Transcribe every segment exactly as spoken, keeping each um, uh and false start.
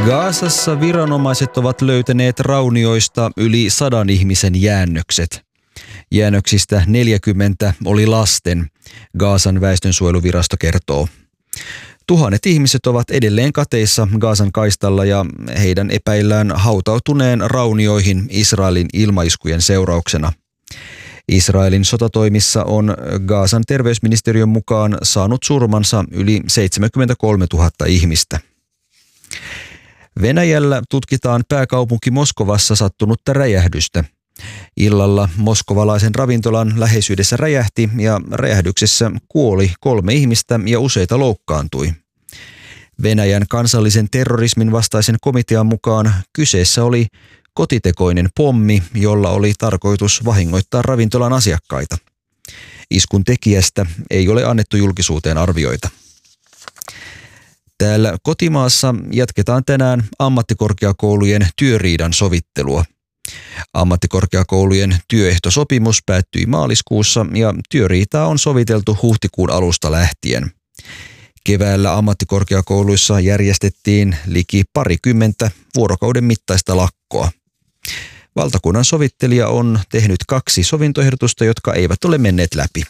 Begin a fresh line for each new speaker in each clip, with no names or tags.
Gazassa viranomaiset ovat löytäneet raunioista yli sadan ihmisen jäännökset. Jäännöksistä neljäkymmentä oli lasten, Gazan väestönsuojeluvirasto kertoo. Tuhannet ihmiset ovat edelleen kateissa Gazan kaistalla ja heidän epäillään hautautuneen raunioihin Israelin ilmaiskujen seurauksena. Israelin sotatoimissa on Gazan terveysministeriön mukaan saanut surmansa yli seitsemänkymmentäkolmetuhatta ihmistä. Venäjällä tutkitaan pääkaupunki Moskovassa sattunutta räjähdystä. Illalla moskovalaisen ravintolan läheisyydessä räjähti ja räjähdyksessä kuoli kolme ihmistä ja useita loukkaantui. Venäjän kansallisen terrorismin vastaisen komitean mukaan kyseessä oli kotitekoinen pommi, jolla oli tarkoitus vahingoittaa ravintolan asiakkaita. Iskun tekijästä ei ole annettu julkisuuteen arvioita. Täällä kotimaassa jatketaan tänään ammattikorkeakoulujen työriidan sovittelua. Ammattikorkeakoulujen työehtosopimus päättyi maaliskuussa ja työriitaa on soviteltu huhtikuun alusta lähtien. Keväällä ammattikorkeakouluissa järjestettiin liki parikymmentä vuorokauden mittaista lakkoa. Valtakunnan sovittelija on tehnyt kaksi sovintoehdotusta, jotka eivät ole menneet läpi.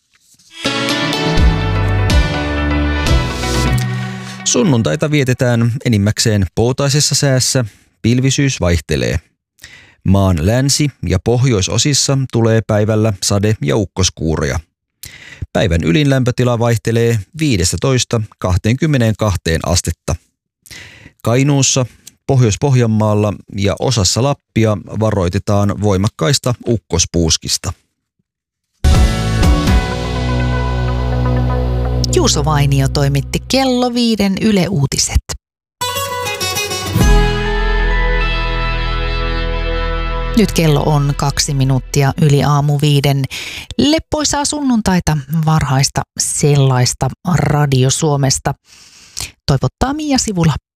Sunnuntaita vietetään enimmäkseen poutaisessa säässä, pilvisyys vaihtelee. Maan länsi- ja pohjoisosissa tulee päivällä sade- ja ukkoskuuroja. Päivän ylin lämpötila vaihtelee viisitoista kaksikymmentäkaksi astetta. Kainuussa, Pohjois-Pohjanmaalla ja osassa Lappia varoitetaan voimakkaista ukkospuuskista.
Juuso Vainio toimitti kello viiden Yle Uutiset. Nyt kello on kaksi minuuttia yli aamu viiden. Leppoisaa sunnuntaita, varhaista sellaista Radio Suomesta. Toivottaa Mia Sivula.